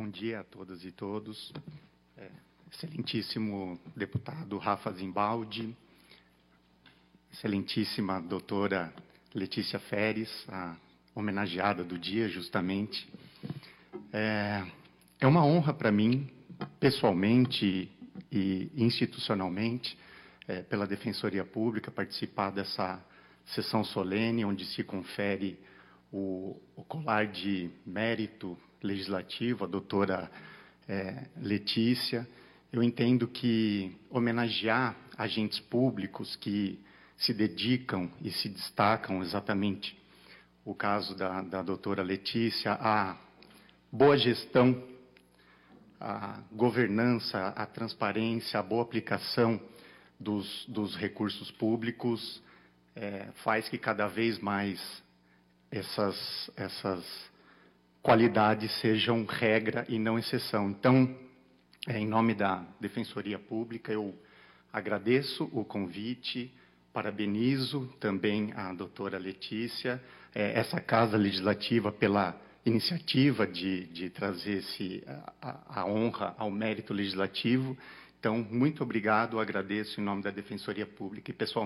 Bom dia a todas e todos. Excelentíssimo deputado Rafa Zimbaldi, excelentíssima doutora Letícia Feres, a homenageada do dia, justamente. É uma honra para mim, pessoalmente e institucionalmente, pela Defensoria Pública, participar dessa sessão solene, onde se confere o colar de mérito legislativo, a doutora Letícia. Eu entendo que homenagear agentes públicos que se dedicam e se destacam, exatamente o caso da doutora Letícia, a boa gestão, a governança, a transparência, a boa aplicação dos recursos públicos, faz que cada vez mais essas qualidades sejam regra e não exceção. Então, em nome da Defensoria Pública, eu agradeço o convite, parabenizo também a doutora Letícia, essa Casa Legislativa pela iniciativa de trazer a honra ao mérito legislativo. Então, muito obrigado, agradeço em nome da Defensoria Pública e, pessoalmente,